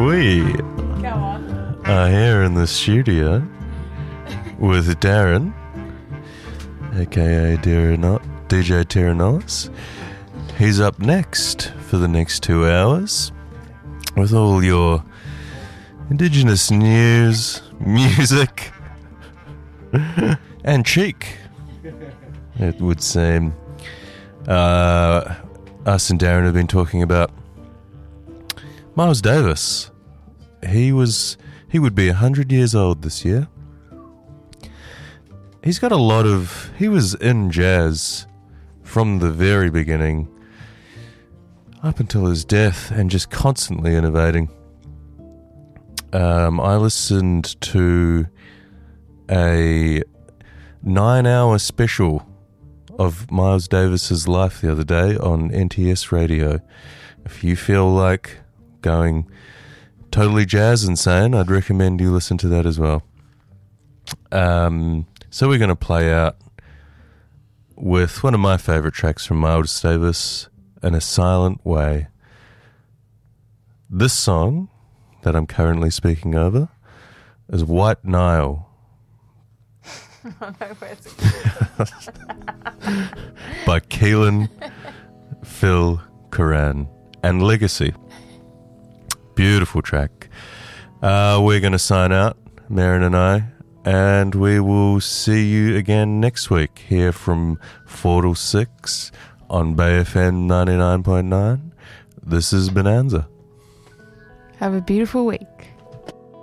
We Go on. are here in the studio with Darren, aka DJ Tyrannolis. He's up next for the next 2 hours with all your Indigenous news, music, and cheek, it would seem. Us and Darren have been talking about Miles Davis. He would be 100 years old this year. He was in jazz from the very beginning up until his death and just constantly innovating. I listened to a 9-hour special of Miles Davis's life the other day on NTS Radio. If you feel like going totally jazz insane, I'd recommend you listen to that as well. So we're going to play out with one of my favourite tracks from Miles Davis, In a Silent Way. This song that I'm currently speaking over is White Nile. Oh, no, where's it? By Keelan Phil Curran and Legacy. Beautiful track. We're going to sign out, Marin and I, and we will see you again next week here from 4 till 6 on Bay FM 99.9. This is Bonanza. Have a beautiful week.